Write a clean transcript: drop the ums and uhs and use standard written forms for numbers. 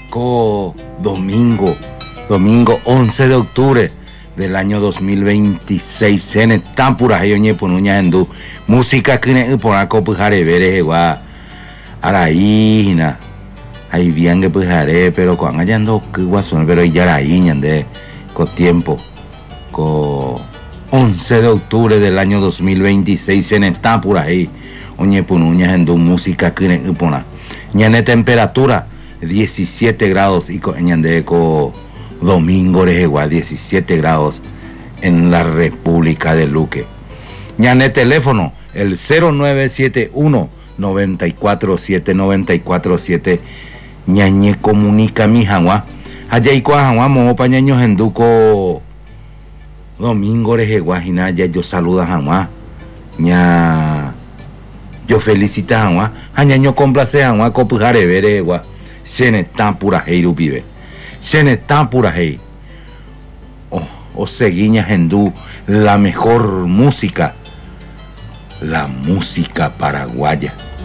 domingo 11 de octubre del año 2026 en esta pura oñe ponuña hindú música que ne ponaco pujare veres igual araína ahí bien que pujare pero cuando hallando que guasón pero ya araíña de con tiempo con 11 de octubre del año 2026 en esta pura ahí oñe ponuña hindú música que ne pona ñane temperatura 17 grados y ñande co domingo igual 17 grados en la República de Luque. Ñane teléfono el 0971 947 ñañe comunica mi jangua allá y cua jangua mo pañaño henduco domingo igual hina ya yo saluda jangua ña yo felicita jangua añaño complace jangua copujare vere igual Sene tan pura heiru vive. Sene tan pura hei. O seguiña hendú la mejor música. La música paraguaya.